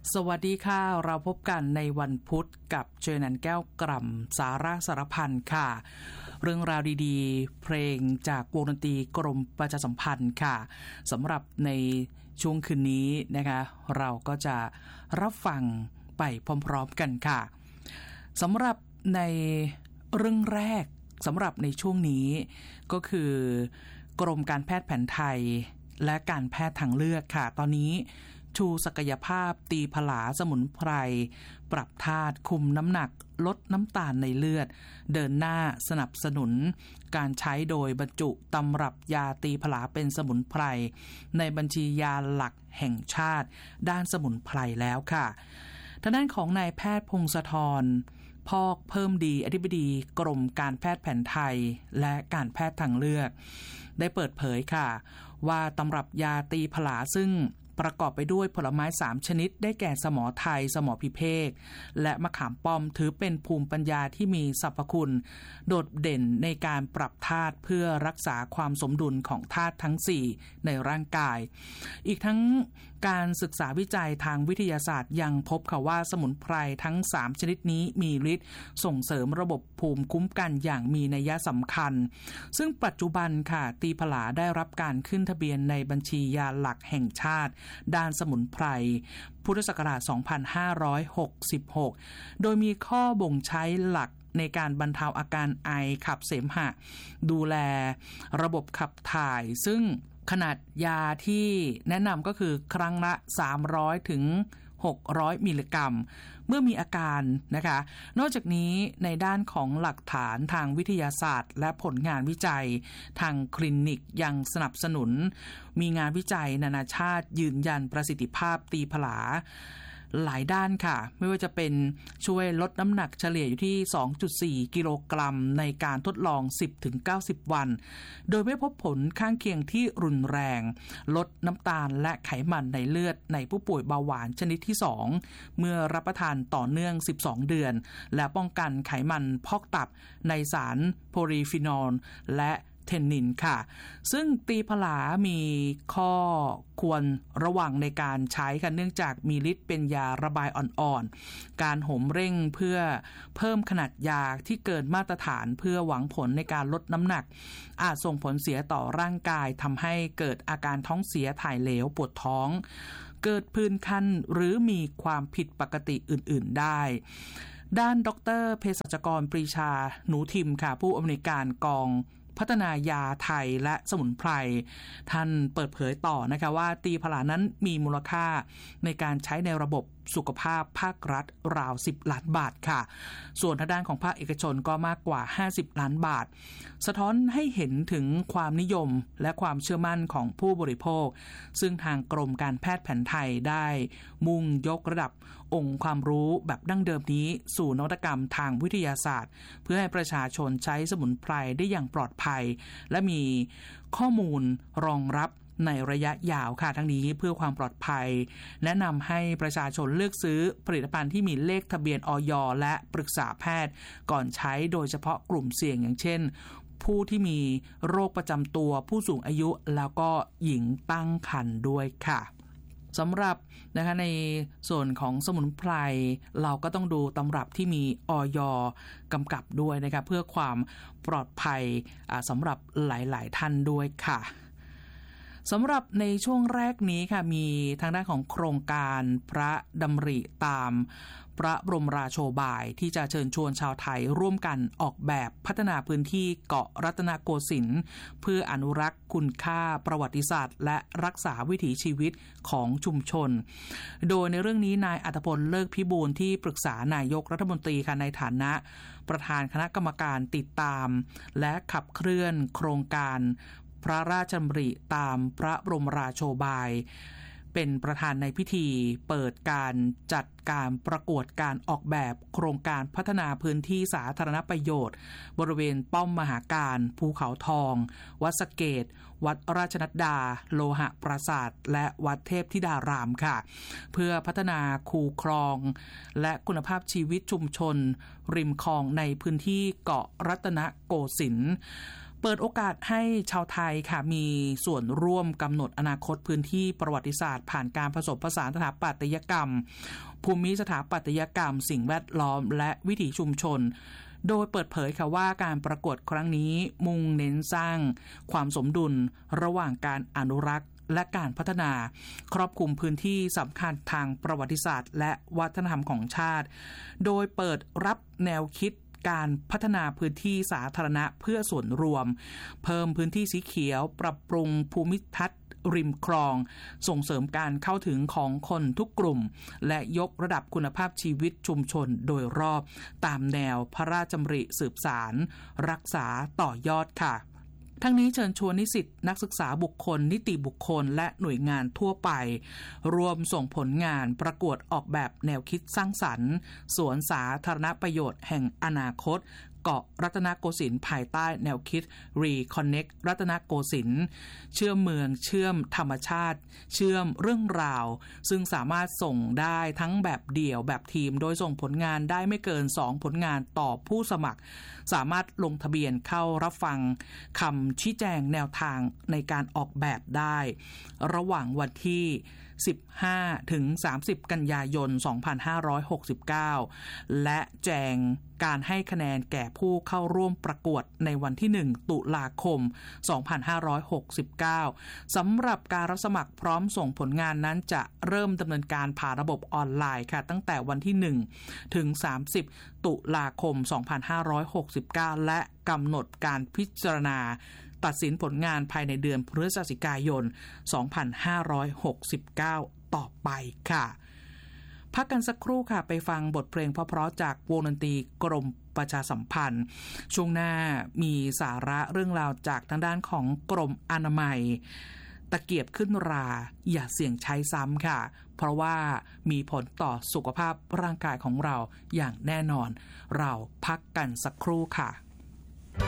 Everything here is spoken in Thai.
สวัสดีค่ะเราพบกันในวันพุธกับเจนันแก้วกล่ำสาระสารพันค่ะเรื่องราวดีๆเพลงจากวงดนตรีกรมประชาสัมพันธ์ค่ะสำหรับในช่วงคืนนี้นะคะเราก็จะรับฟังไปพร้อมๆกันค่ะสำหรับในเรื่องแรกสำหรับในช่วงนี้ก็คือกรมการแพทย์แผนไทยและการแพทย์ทางเลือกค่ะตอนนี้ชูศักยภาพตีผลาสมุนไพรปรับธาตุคุมน้ำหนักลดน้ำตาลในเลือดเดินหน้าสนับสนุนการใช้โดยบรรจุตำรับยาตีผลาเป็นสมุนไพรในบัญชียาหลักแห่งชาติด้านสมุนไพรแล้วค่ะทางด้านของนายแพทย์พงศธรพอกเพิ่มดีอธิบดีกรมการแพทย์แผนไทยและการแพทย์ทางเลือกได้เปิดเผยค่ะว่าตำรับยาตีผลาซึ่งประกอบไปด้วยผลไม้3ชนิดได้แก่สมอไทยสมอพิเภกและมะขามป้อมถือเป็นภูมิปัญญาที่มีสรรพคุณโดดเด่นในการปรับธาตุเพื่อรักษาความสมดุลของธาตุทั้ง4ในร่างกายอีกทั้งการศึกษาวิจัยทางวิทยาศาสตร์ยังพบค่ะว่าสมุนไพรทั้ง3ชนิดนี้มีฤทธิ์ส่งเสริมระบบภูมิคุ้มกันอย่างมีนัยสำคัญซึ่งปัจจุบันค่ะตีผลาได้รับการขึ้นทะเบียนในบัญชียาหลักแห่งชาติด้านสมุนไพรพุทธศักราช 2566 โดยมีข้อบ่งใช้หลักในการบรรเทาอาการไอขับเสมหะดูแลระบบขับถ่ายซึ่งขนาดยาที่แนะนำก็คือครั้งละ300ถึง600มิลลิกรัมเมื่อมีอาการนะคะนอกจากนี้ในด้านของหลักฐานทางวิทยาศาสตร์และผลงานวิจัยทางคลินิกยังสนับสนุนมีงานวิจัยนานาชาติยืนยันประสิทธิภาพตีผลาหลายด้านค่ะไม่ว่าจะเป็นช่วยลดน้ำหนักเฉลี่ยอยู่ที่ 2.4 กิโลกรัมในการทดลอง 10-90 วันโดยไม่พบผลข้างเคียงที่รุนแรงลดน้ำตาลและไขมันในเลือดในผู้ป่วยเบาหวานชนิดที่2เมื่อรับประทานต่อเนื่อง12เดือนและป้องกันไขมันพอกตับในสารโพลีฟีนอลและเทนนินค่ะซึ่งตีผลามีข้อควรระวังในการใช้ค่ะเนื่องจากมีฤทธิ์เป็นยาระบายอ่อนๆการโหมเร่งเพื่อเพิ่มขนาดยาที่เกินมาตรฐานเพื่อหวังผลในการลดน้ำหนักอาจส่งผลเสียต่อร่างกายทำให้เกิดอาการท้องเสียถ่ายเหลวปวดท้องเกิดผื่นคันหรือมีความผิดปกติอื่นๆได้ด้านดร.เภสัชกรปรีชาหนูทิมค่ะผู้อำนวยการกองพัฒนายาไทยและสมุนไพรท่านเปิดเผยต่อนะคะว่าตีผลานั้นมีมูลค่าในการใช้ในระบบสุขภาพภาครัฐราว10ล้านบาทค่ะส่วนทางด้านของภาคเอกชนก็มากกว่า50ล้านบาทสะท้อนให้เห็นถึงความนิยมและความเชื่อมั่นของผู้บริโภคซึ่งทางกรมการแพทย์แผนไทยได้มุ่งยกระดับองค์ความรู้แบบดั้งเดิมนี้สู่นวัตกรรมทางวิทยาศาสตร์เพื่อให้ประชาชนใช้สมุนไพรได้อย่างปลอดภัยและมีข้อมูลรองรับในระยะยาวค่ะทั้งนี้เพื่อความปลอดภัยแนะนำให้ประชาชนเลือกซื้อผลิตภัณฑ์ที่มีเลขทะเบียนอย.และปรึกษาแพทย์ก่อนใช้โดยเฉพาะกลุ่มเสี่ยงอย่างเช่นผู้ที่มีโรคประจำตัวผู้สูงอายุแล้วก็หญิงตั้งครรภ์ด้วยค่ะสำหรับนะคะในส่วนของสมุนไพรเราก็ต้องดูตำรับที่มีอย.กำกับด้วยนะคะเพื่อความปลอดภัยสำหรับหลายๆท่านด้วยค่ะสำหรับในช่วงแรกนี้ค่ะมีทางด้านของโครงการพระดำริตามพระบรมราโชบายที่จะเชิญชวนชาวไทยร่วมกันออกแบบพัฒนาพื้นที่เกาะรัตนโกสินทร์เพื่ออนุรักษ์คุณค่าประวัติศาสตร์และรักษาวิถีชีวิตของชุมชนโดยในเรื่องนี้นายอัธพลเลิกพิบูลที่ปรึกษานายกรัฐมนตรีค่ะในฐานะประธานคณะกรรมการติดตามและขับเคลื่อนโครงการพระราชดำริตามพระบรมราโชบายเป็นประธานในพิธีเปิดการจัดการประกวดการออกแบบโครงการพัฒนาพื้นที่สาธารณประโยชน์บริเวณป้อมมหาการภูเขาทองวัดสะเกษวัดราชนัดดาโลหะปราสาทและวัดเทพธิดารามค่ะเพื่อพัฒนาคูคลองและคุณภาพชีวิตชุมชนริมคลองในพื้นที่เกาะรัตนโกสินทร์เปิดโอกาสให้ชาวไทยค่ะมีส่วนร่วมกำหนดอนาคตพื้นที่ประวัติศาสตร์ผ่านการผสมผสานสถาปัตยกรรมภูมิสถาปัตยกรรมสิ่งแวดล้อมและวิถีชุมชนโดยเปิดเผยค่ะว่าการประกวดครั้งนี้มุ่งเน้นสร้างความสมดุลระหว่างการอนุรักษ์และการพัฒนาครอบคลุมพื้นที่สำคัญทางประวัติศาสตร์และวัฒนธรรมของชาติโดยเปิดรับแนวคิดการพัฒนาพื้นที่สาธารณะเพื่อส่วนรวมเพิ่มพื้นที่สีเขียวปรับปรุงภูมิทัศน์ริมคลองส่งเสริมการเข้าถึงของคนทุกกลุ่มและยกระดับคุณภาพชีวิตชุมชนโดยรอบตามแนวพระราชดำริสืบสานรักษาต่อยอดค่ะทั้งนี้เชิญชวนนิสิตนักศึกษาบุคคลนิติบุคคลและหน่วยงานทั่วไปรวมส่งผลงานประกวดออกแบบแนวคิดสร้างสรรค์สวนสาธารณประโยชน์แห่งอนาคตเกาะรัตนโกสินทร์ภายใต้แนวคิด Reconnect รัตนโกสินทร์เชื่อมเมืองเชื่อมธรรมชาติเชื่อมเรื่องราวซึ่งสามารถส่งได้ทั้งแบบเดี่ยวแบบทีมโดยส่งผลงานได้ไม่เกิน2ผลงานต่อผู้สมัครสามารถลงทะเบียนเข้ารับฟังคำชี้แจงแนวทางในการออกแบบได้ระหว่างวันที่15 ถึง 30 กันยายน 2569 และแจงการให้คะแนนแก่ผู้เข้าร่วมประกวดในวันที่ 1 ตุลาคม 2569 สำหรับการรับสมัครพร้อมส่งผลงานนั้นจะเริ่มดำเนินการผ่านระบบออนไลน์ค่ะตั้งแต่วันที่ 1 ถึง 30 ตุลาคม 2569 และกำหนดการพิจารณาตัดสินผลงานภายในเดือนพฤศจิกายน 2569 ต่อไปค่ะพักกันสักครู่ค่ะไปฟังบทเพลงเพราะๆจากวงดนตรีกรมประชาสัมพันธ์ช่วงหน้ามีสาระเรื่องราวจากทางด้านของกรมอนามัยตะเกียบขึ้นราอย่าเสี่ยงใช้ซ้ำค่ะเพราะว่ามีผลต่อสุขภาพร่างกายของเราอย่างแน่นอนเราพักกันสักครู่ค่ะ